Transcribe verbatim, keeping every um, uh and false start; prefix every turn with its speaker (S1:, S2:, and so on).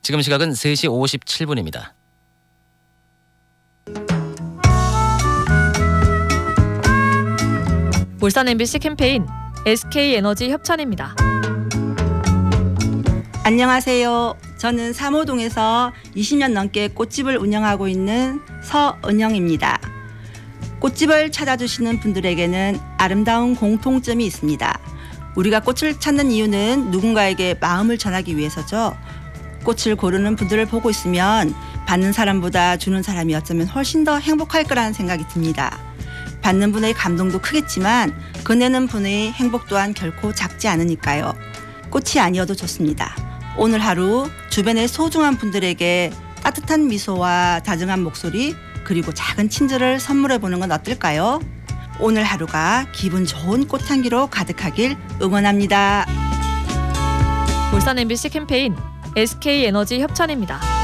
S1: 지금 시각은 세 시 오십칠 분입니다.
S2: 울산 엠비씨 캠페인 에스케이에너지 협찬입니다.
S3: 안녕하세요. 저는 삼호동에서 이십 년 넘게 꽃집을 운영하고 있는 서은영입니다. 꽃집을 찾아주시는 분들에게는 아름다운 공통점이 있습니다. 우리가 꽃을 찾는 이유는 누군가에게 마음을 전하기 위해서죠. 꽃을 고르는 분들을 보고 있으면 받는 사람보다 주는 사람이 어쩌면 훨씬 더 행복할 거라는 생각이 듭니다. 받는 분의 감동도 크겠지만 그내는 분의 행복 또한 결코 작지 않으니까요. 꽃이 아니어도 좋습니다. 오늘 하루 주변의 소중한 분들에게 따뜻한 미소와 다정한 목소리 그리고 작은 친절을 선물해 보는 건 어떨까요? 오늘 하루가 기분 좋은 꽃향기로 가득하길 응원합니다.
S2: 울산 엠비씨 캠페인 에스케이에너지 협찬입니다.